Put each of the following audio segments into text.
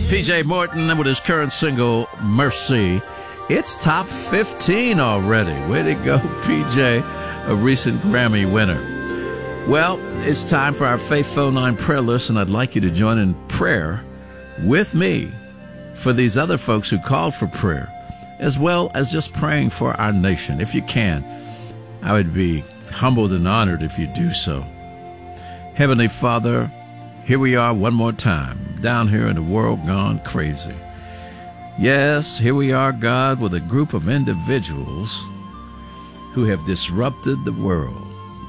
PJ Morton with his current single, Mercy. It's top 15 already. Way to go, PJ, a recent Grammy winner. Well, it's time for our Faith Phone Line prayer list, and I'd like you to join in prayer with me for these other folks who called for prayer, as well as just praying for our nation. If you can, I would be humbled and honored if you do so. Heavenly Father, here we are one more time, down here in the world gone crazy. Yes, here we are, God, with a group of individuals who have disrupted the world.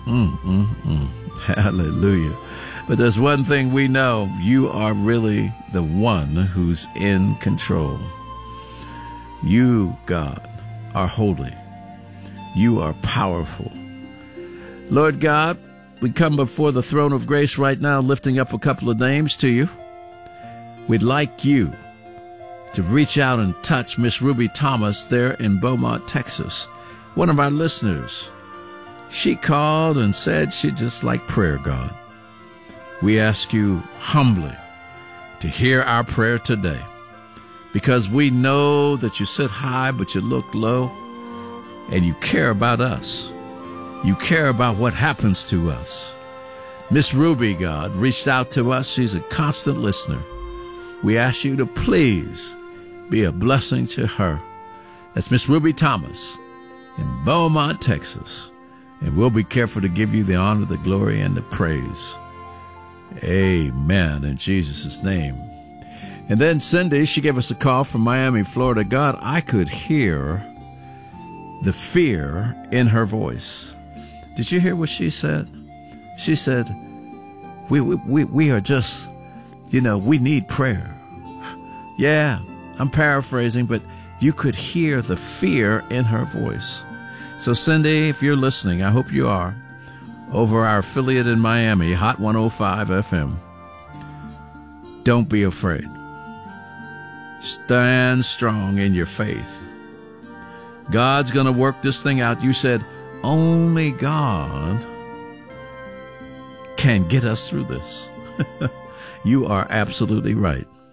Hallelujah. But there's one thing we know. You are really the one who's in control. You, God, are holy. You are powerful. Lord God, we come before the throne of grace right now, lifting up a couple of names to you. We'd like you to reach out and touch Miss Ruby Thomas there in Beaumont, Texas. One of our listeners, she called and said she'd just like prayer, God. We ask you humbly to hear our prayer today, because we know that you sit high but you look low, and you care about us. You care about what happens to us. Miss Ruby, God, reached out to us. She's a constant listener. We ask you to please be a blessing to her. That's Miss Ruby Thomas in Beaumont, Texas. And we'll be careful to give you the honor, the glory, and the praise. Amen, in Jesus' name. And then Cindy, she gave us a call from Miami, Florida. God, I could hear the fear in her voice. Did you hear what she said? She said, we are just, we need prayer. Yeah, I'm paraphrasing, but you could hear the fear in her voice. So Cindy, if you're listening, I hope you are, over our affiliate in Miami, Hot 105 FM, don't be afraid. Stand strong in your faith. God's going to work this thing out. You said, only God can get us through this. You are absolutely right.